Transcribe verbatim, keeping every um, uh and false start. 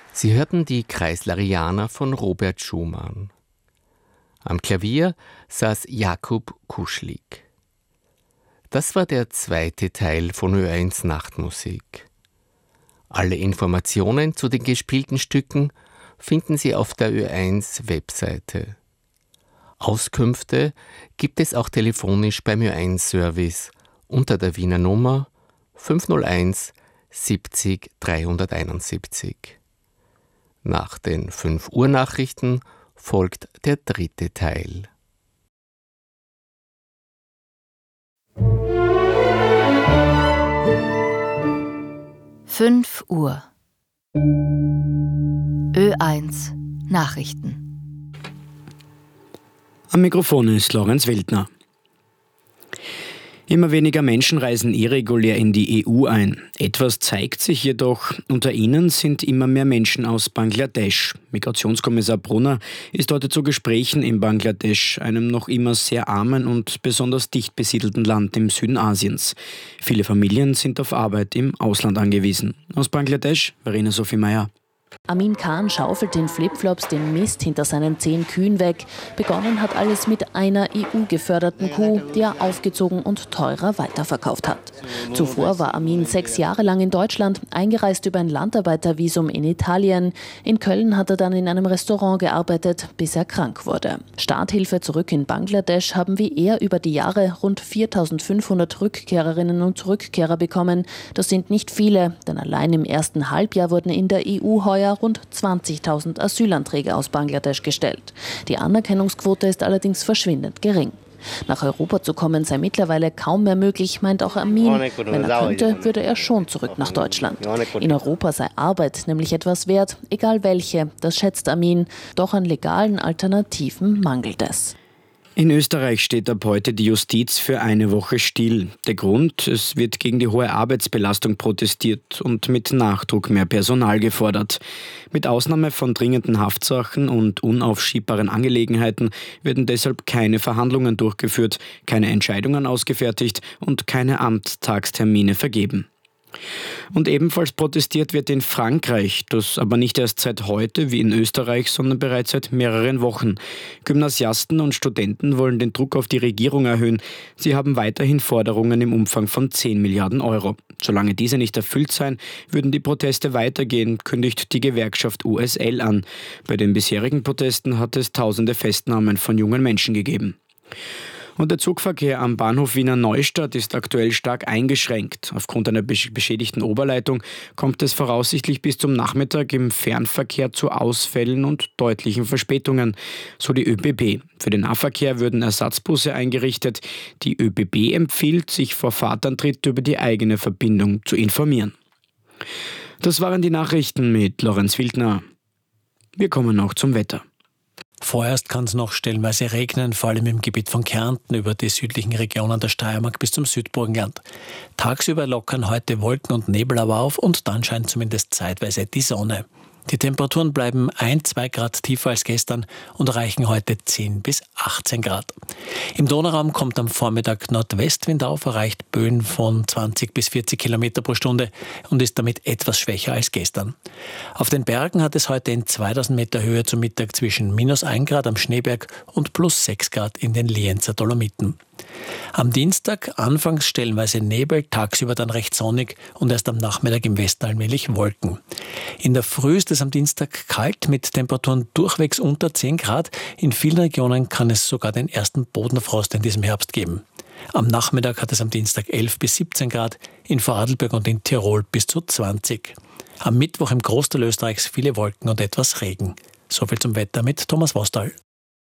Sie hörten die Kreislerianer von Robert Schumann. Am Klavier saß Jakub Kuschlik. Das war der zweite Teil von Ö eins Nachtmusik. Alle Informationen zu den gespielten Stücken finden Sie auf der Ö eins Webseite. Auskünfte gibt es auch telefonisch beim Ö eins Service unter der Wiener Nummer fünf null eins siebzig dreihunderteinundsiebzig. Nach den fünf Uhr Nachrichten folgt der dritte Teil. fünf Uhr. Ö eins Nachrichten. Am Mikrofon ist Lorenz Wildner. Immer weniger Menschen reisen irregulär in die E U ein. Etwas zeigt sich jedoch. Unter ihnen sind immer mehr Menschen aus Bangladesch. Migrationskommissar Brunner ist heute zu Gesprächen in Bangladesch, einem noch immer sehr armen und besonders dicht besiedelten Land im Süden Asiens. Viele Familien sind auf Arbeit im Ausland angewiesen. Aus Bangladesch, Verena Sophie Meyer. Amin Khan schaufelt in Flipflops den Mist hinter seinen zehn Kühen weg. Begonnen hat alles mit einer E U-geförderten Kuh, die er aufgezogen und teurer weiterverkauft hat. Zuvor war Amin sechs Jahre lang in Deutschland, eingereist über ein Landarbeitervisum in Italien. In Köln hat er dann in einem Restaurant gearbeitet, bis er krank wurde. Starthilfe zurück in Bangladesch haben wie er über die Jahre rund viertausendfünfhundert Rückkehrerinnen und Rückkehrer bekommen. Das sind nicht viele, denn allein im ersten Halbjahr wurden in der E U heuer rund zwanzigtausend Asylanträge aus Bangladesch gestellt. Die Anerkennungsquote ist allerdings verschwindend gering. Nach Europa zu kommen sei mittlerweile kaum mehr möglich, meint auch Amin. Wenn er könnte, würde er schon zurück nach Deutschland. In Europa sei Arbeit nämlich etwas wert, egal welche, das schätzt Amin. Doch an legalen Alternativen mangelt es. In Österreich steht ab heute die Justiz für eine Woche still. Der Grund: Es wird gegen die hohe Arbeitsbelastung protestiert und mit Nachdruck mehr Personal gefordert. Mit Ausnahme von dringenden Haftsachen und unaufschiebbaren Angelegenheiten werden deshalb keine Verhandlungen durchgeführt, keine Entscheidungen ausgefertigt und keine Amtstagstermine vergeben. Und ebenfalls protestiert wird in Frankreich, das aber nicht erst seit heute wie in Österreich, sondern bereits seit mehreren Wochen. Gymnasiasten und Studenten wollen den Druck auf die Regierung erhöhen. Sie haben weiterhin Forderungen im Umfang von zehn Milliarden Euro. Solange diese nicht erfüllt seien, würden die Proteste weitergehen, kündigt die Gewerkschaft U S L an. Bei den bisherigen Protesten hat es tausende Festnahmen von jungen Menschen gegeben. Und der Zugverkehr am Bahnhof Wiener Neustadt ist aktuell stark eingeschränkt. Aufgrund einer beschädigten Oberleitung kommt es voraussichtlich bis zum Nachmittag im Fernverkehr zu Ausfällen und deutlichen Verspätungen, so die Ö B B. Für den Nahverkehr würden Ersatzbusse eingerichtet. Die Ö B B empfiehlt, sich vor Fahrtantritt über die eigene Verbindung zu informieren. Das waren die Nachrichten mit Lorenz Wildner. Wir kommen noch zum Wetter. Vorerst kann es noch stellenweise regnen, vor allem im Gebiet von Kärnten über die südlichen Regionen der Steiermark bis zum Südburgenland. Tagsüber lockern heute Wolken und Nebel aber auf und dann scheint zumindest zeitweise die Sonne. Die Temperaturen bleiben ein bis zwei Grad tiefer als gestern und erreichen heute zehn bis achtzehn Grad. Im Donauraum kommt am Vormittag Nordwestwind auf, erreicht Böen von zwanzig bis vierzig Kilometer pro Stunde und ist damit etwas schwächer als gestern. Auf den Bergen hat es heute in zweitausend Meter Höhe zum Mittag zwischen minus ein Grad am Schneeberg und plus sechs Grad in den Lienzer Dolomiten. Am Dienstag anfangs stellenweise Nebel, tagsüber dann recht sonnig und erst am Nachmittag im Westen allmählich Wolken. In der Früh ist es am Dienstag kalt mit Temperaturen durchwegs unter zehn Grad. In vielen Regionen kann es sogar den ersten Bodenfrost in diesem Herbst geben. Am Nachmittag hat es am Dienstag elf bis siebzehn Grad, in Vorarlberg und in Tirol bis zu zwanzig. Am Mittwoch im Großteil Österreichs viele Wolken und etwas Regen. Soviel zum Wetter mit Thomas Vostal.